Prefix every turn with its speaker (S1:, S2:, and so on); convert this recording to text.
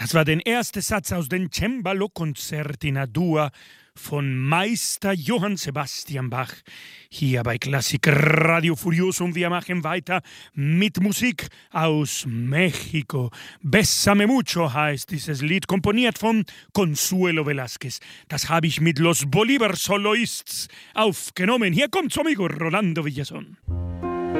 S1: Das war der erste Satz aus dem Cembalo-Konzert in A-Dur von Meister Johann Sebastian Bach hier bei Klassik Radio Furioso, und wir machen weiter mit Musik aus Mexiko. Bésame mucho heißt dieses Lied, komponiert von Consuelo Velázquez. Das habe ich mit Los Bolívar Soloists aufgenommen. Hier kommt su amigo Rolando Villazón.